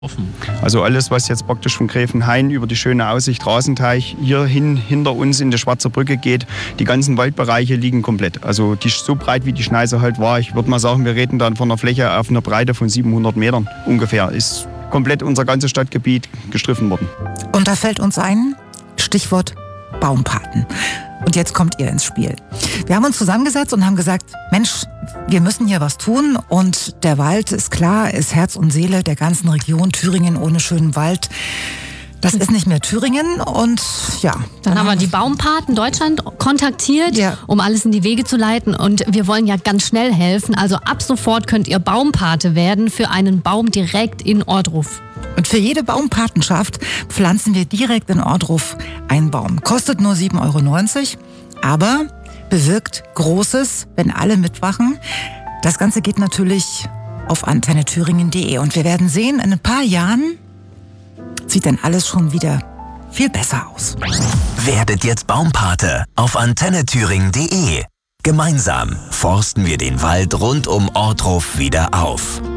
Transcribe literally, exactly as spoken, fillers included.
Also alles, was jetzt praktisch von Gräfenhain über die schöne Aussicht Rasenteich hierhin hinter uns in die Schwarze Brücke geht, die ganzen Waldbereiche liegen komplett. Also die ist so breit, wie die Schneise halt war. Ich würde mal sagen, wir reden dann von einer Fläche auf einer Breite von siebenhundert Metern ungefähr. Ist komplett unser ganzes Stadtgebiet gestriffen worden. Und da fällt uns ein, Stichwort Baumpaten. Und jetzt kommt ihr ins Spiel. Wir haben uns zusammengesetzt und haben gesagt, Mensch, wir müssen hier was tun. Und der Wald, ist klar, ist Herz und Seele der ganzen Region. Thüringen ohne schönen Wald, das ist nicht mehr Thüringen. Und ja. Dann, dann haben wir die Baumpaten Deutschland kontaktiert, ja, um alles in die Wege zu leiten. Und wir wollen ja ganz schnell helfen. Also ab sofort könnt ihr Baumpate werden für einen Baum direkt in Ohrdruf. Und für jede Baumpatenschaft pflanzen wir direkt in Ohrdruf einen Baum. Kostet nur sieben Euro neunzig, aber bewirkt Großes, wenn alle mitmachen. Das Ganze geht natürlich auf antenne thüringen punkt de. Und wir werden sehen, in ein paar Jahren sieht dann alles schon wieder viel besser aus. Werdet jetzt Baumpate auf antenne thüringen punkt de. Gemeinsam forsten wir den Wald rund um Ohrdruf wieder auf.